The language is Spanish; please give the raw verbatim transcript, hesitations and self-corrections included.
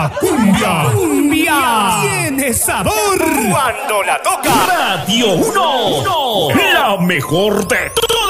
La cumbia, cumbia, tiene sabor cuando la toca Radio uno, la mejor de todas.